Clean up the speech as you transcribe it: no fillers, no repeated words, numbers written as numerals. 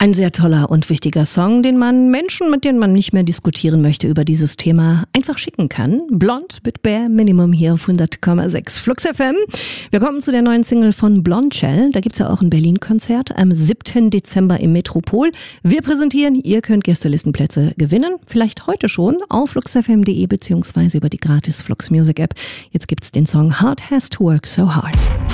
Ein sehr toller und wichtiger Song, den man Menschen, mit denen man nicht mehr diskutieren möchte über dieses Thema, einfach schicken kann. Blond mit Bare Minimum hier auf 100,6 Flux FM. Wir kommen zu der neuen Single von Blondshell. Da gibt es ja auch ein Berlin-Konzert am 7. Dezember im Metropol. Wir präsentieren, ihr könnt Gästelistenplätze gewinnen. Vielleicht heute schon auf fluxfm.de bzw. über die gratis Flux Music App. Jetzt gibt es den Song Heart Has to Work So Hard.